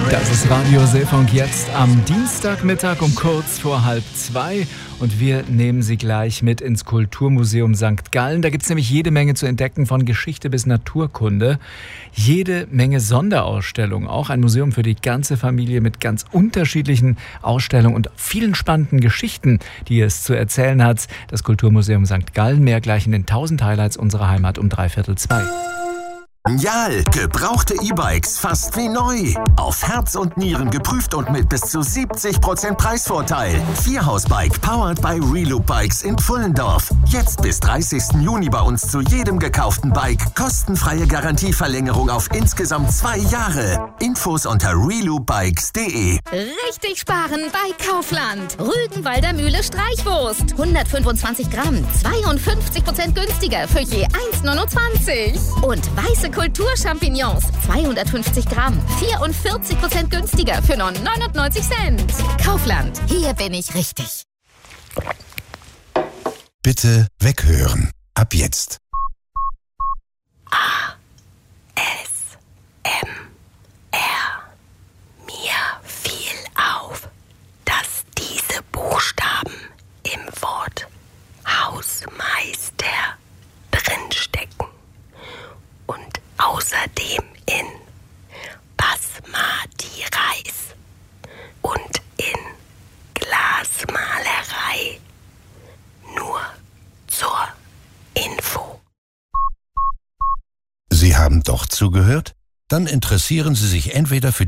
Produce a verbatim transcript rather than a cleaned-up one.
Das ist Radio Seefunk jetzt am Dienstagmittag um kurz vor halb zwei und wir nehmen Sie gleich mit ins Kulturmuseum Sankt Gallen. Da gibt es nämlich jede Menge zu entdecken, von Geschichte bis Naturkunde. Jede Menge Sonderausstellungen, auch ein Museum für die ganze Familie mit ganz unterschiedlichen Ausstellungen und vielen spannenden Geschichten, die es zu erzählen hat. Das Kulturmuseum Sankt Gallen, mehr gleich in den tausend Highlights unserer Heimat um dreiviertel zwei. Jal, gebrauchte E-Bikes fast wie neu. Auf Herz und Nieren geprüft und mit bis zu siebzig Prozent Preisvorteil. Vierhausbike powered by Reloop Bikes in Pfullendorf. Jetzt bis dreißigsten Juni bei uns zu jedem gekauften Bike. Kostenfreie Garantieverlängerung auf insgesamt zwei Jahre. Infos unter reloop bikes punkt de. Richtig sparen bei Kaufland. Rügenwalder Mühle Streichwurst. hundertfünfundzwanzig Gramm, zweiundfünfzig Prozent günstiger für je eins Komma neunundzwanzig. Und weiße Kulturchampignons, zweihundertfünfzig Gramm, vierundvierzig Prozent günstiger für nur neunundneunzig Cent. Kaufland, hier bin ich richtig. Bitte weghören. Ab jetzt. A. S. M. R. Mir fiel auf, dass diese Buchstaben im Wort Hausmeister drinstecken und außerdem in Basmati Reis und in Glasmalerei. Nur zur Info. Sie haben doch zugehört? Dann interessieren Sie sich entweder für